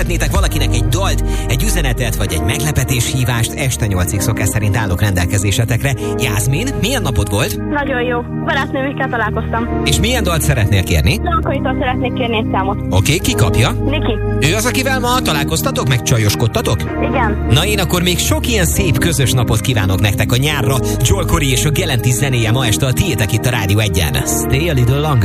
Szeretnétek valakinek egy dalt, egy üzenetet vagy egy meglepetés hívást, este 8-ig szokás szerint állok rendelkezésetekre. Jászmin, milyen napod volt? Nagyon jó. Barátnőmükkel találkoztam. És milyen dalt szeretnél kérni? Lankaitól szeretnék kérni egy számot. Oké, ki kapja? Niki. Ő az, akivel ma találkoztatok, meg csajoskodtatok? Igen. Na én akkor még sok ilyen szép közös napot kívánok nektek a nyárra. Joel Corey és a Gelenti zenéje ma este a tiétek itt a Rádió 1-en. Stay a little longer.